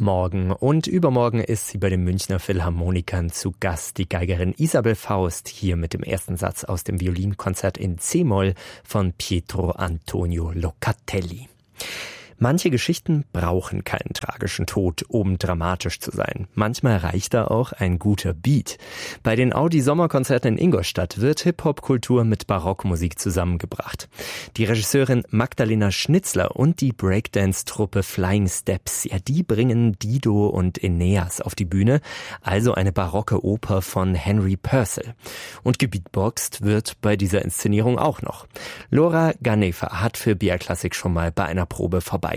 morgen und übermorgen ist sie bei den Münchner Philharmonikern zu Gast, die Geigerin Isabel Faust, hier mit dem ersten Satz aus dem Violinkonzert in C-Moll von Pietro Antonio Locatelli. Manche Geschichten brauchen keinen tragischen Tod, um dramatisch zu sein. Manchmal reicht da auch ein guter Beat. Bei den Audi-Sommerkonzerten in Ingolstadt wird Hip-Hop-Kultur mit Barockmusik zusammengebracht. Die Regisseurin Magdalena Schnitzler und die Breakdance-Truppe Flying Steps, ja, die bringen Dido und Aeneas auf die Bühne, also eine barocke Oper von Henry Purcell. Und gebeatboxt wird bei dieser Inszenierung auch noch. Laura Ganefa hat für BR Classic schon mal bei einer Probe vorbeigeschaut.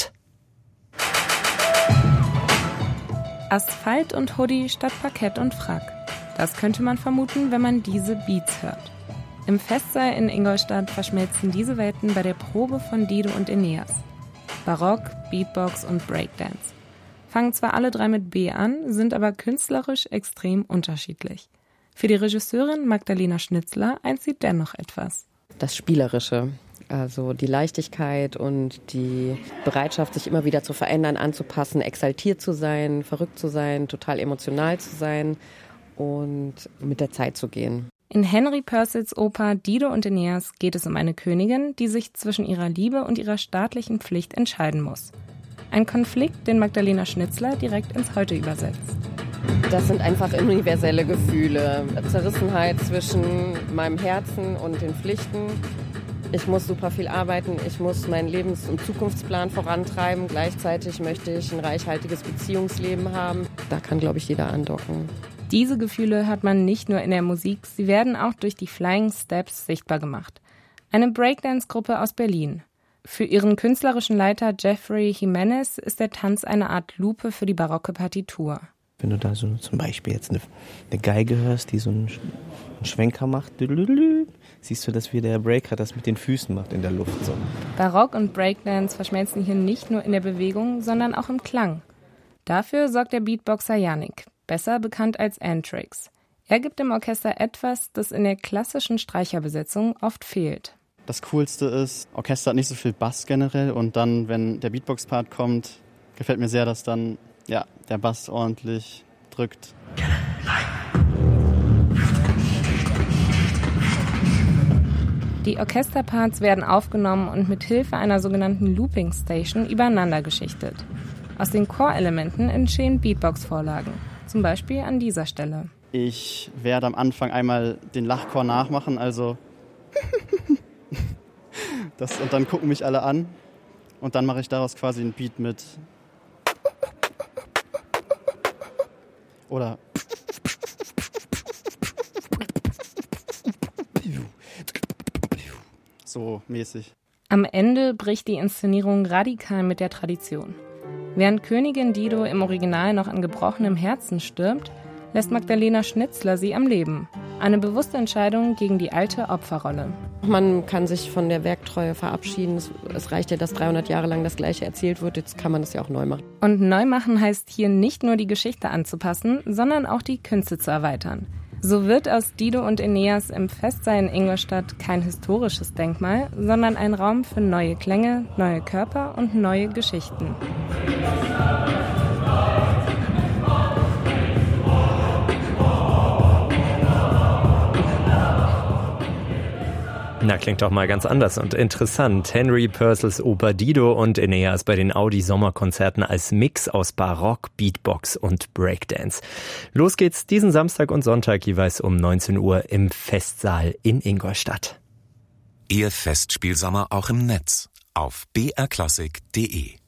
Asphalt und Hoodie statt Parkett und Frack. Das könnte man vermuten, wenn man diese Beats hört. Im Festsaal in Ingolstadt verschmelzen diese Welten bei der Probe von Dido und Aeneas. Barock, Beatbox und Breakdance. Fangen zwar alle drei mit B an, sind aber künstlerisch extrem unterschiedlich. Für die Regisseurin Magdalena Schnitzler eint sie dennoch etwas. Das Spielerische. Also die Leichtigkeit und die Bereitschaft, sich immer wieder zu verändern, anzupassen, exaltiert zu sein, verrückt zu sein, total emotional zu sein und mit der Zeit zu gehen. In Henry Purcells Oper Dido und Aeneas geht es um eine Königin, die sich zwischen ihrer Liebe und ihrer staatlichen Pflicht entscheiden muss. Ein Konflikt, den Magdalena Schnitzler direkt ins Heute übersetzt. Das sind einfach universelle Gefühle. Zerrissenheit zwischen meinem Herzen und den Pflichten. Ich muss super viel arbeiten, ich muss meinen Lebens- und Zukunftsplan vorantreiben. Gleichzeitig möchte ich ein reichhaltiges Beziehungsleben haben. Da kann, glaube ich, jeder andocken. Diese Gefühle hört man nicht nur in der Musik, sie werden auch durch die Flying Steps sichtbar gemacht. Eine Breakdance-Gruppe aus Berlin. Für ihren künstlerischen Leiter Jeffrey Jimenez ist der Tanz eine Art Lupe für die barocke Partitur. Wenn du da so zum Beispiel jetzt eine Geige hörst, die so einen Schwenker macht, siehst du, dass wie der Breaker das mit den Füßen macht in der Luft. So. Barock und Breakdance verschmelzen hier nicht nur in der Bewegung, sondern auch im Klang. Dafür sorgt der Beatboxer Yannick, besser bekannt als Antrix. Er gibt dem Orchester etwas, das in der klassischen Streicherbesetzung oft fehlt. Das Coolste ist, Orchester hat nicht so viel Bass generell und dann, wenn der Beatbox-Part kommt, gefällt mir sehr, dass dann der Bass ordentlich drückt. Die Orchesterparts werden aufgenommen und mit Hilfe einer sogenannten Looping Station übereinander geschichtet. Aus den Chorelementen entstehen Beatbox-Vorlagen, zum Beispiel an dieser Stelle. Ich werde am Anfang einmal den Lachchor nachmachen, also und dann gucken mich alle an und dann mache ich daraus quasi einen Beat mit. Oder so mäßig. Am Ende bricht die Inszenierung radikal mit der Tradition. Während Königin Dido im Original noch an gebrochenem Herzen stirbt, lässt Magdalena Schnitzler sie am Leben. Eine bewusste Entscheidung gegen die alte Opferrolle. Man kann sich von der Werktreue verabschieden. Es reicht ja, dass 300 Jahre lang das Gleiche erzählt wird. Jetzt kann man das ja auch neu machen. Und neu machen heißt hier nicht nur die Geschichte anzupassen, sondern auch die Künste zu erweitern. So wird aus Dido und Aeneas im Festsaal in Ingolstadt kein historisches Denkmal, sondern ein Raum für neue Klänge, neue Körper und neue Geschichten. Na, klingt doch mal ganz anders und interessant. Henry Purcells Oper Dido und Aeneas bei den Audi-Sommerkonzerten als Mix aus Barock, Beatbox und Breakdance. Los geht's diesen Samstag und Sonntag jeweils um 19 Uhr im Festsaal in Ingolstadt. Ihr Festspielsommer auch im Netz auf brklassik.de